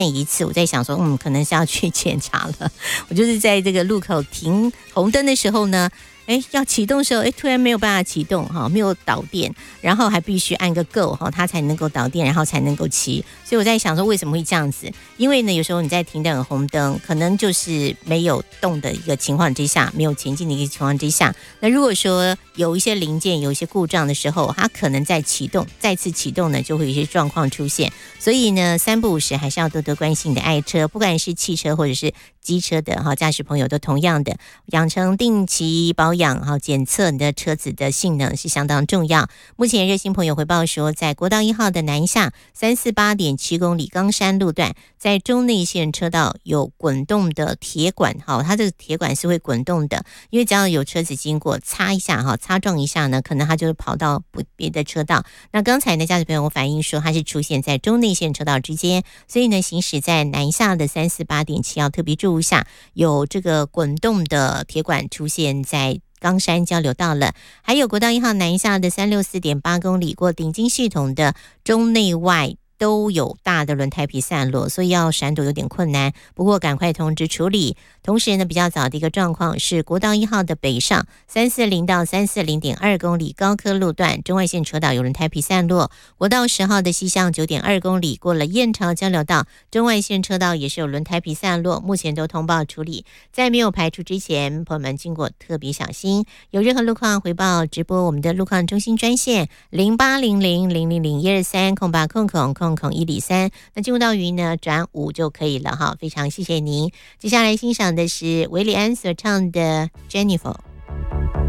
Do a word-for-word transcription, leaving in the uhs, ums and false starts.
一次，我在想说，嗯，可能是要去检查了。我就是在这个路口停红灯的时候呢，哎，要启动的时候，哎，突然没有办法启动哈，没有导电，然后还必须按个 go 哈，它才能够导电，然后才能够骑。所以我在想说，为什么会这样子？因为呢，有时候你在停等红灯，可能就是没有动的一个情况之下，没有前进的一个情况之下，那如果说有一些零件有一些故障的时候，它可能在启动，再次启动呢，就会有一些状况出现。所以呢，三不五时还是要多多关心你的爱车，不管是汽车或者是机车的哈驾驶朋友，都同样的养成定期保养哈，检测你的车子的性能是相当重要。目前热心朋友回报说，在国道一号的南下三四八点七公里冈山路段，在中内线车道有滚动的铁管哈，它这个铁管是会滚动的，因为只要有车子经过，擦一下哈，擦撞一下呢，可能它就跑到别的车道。那刚才呢，驾驶朋友反映说，它是出现在中内线车道之间，所以呢，行驶在南下的三四八点七要特别注意一下，有这个滚动的铁管出现在冈山交流道了。还有国道一号南下的三六四点八公里过顶金系统的中内外都有大的轮胎皮散落，所以要闪躲有点困难，不过赶快通知处理。同时呢，比较早的一个状况是国道一号的北上三四零到三四零点二公里高科路段中外线车道有轮胎皮散落，国道十号的西向九点二公里过了燕巢交流道中外线车道也是有轮胎皮散落，目前都通报处理，在没有排除之前，朋友们经过特别小心。有任何路况回报直播我们的路况中心专线零八零零零零零一二三空八空空空空一里三，那进入到语音呢转五就可以了哈，非常谢谢您。接下来欣赏的是韦礼安所唱的 Jennifer。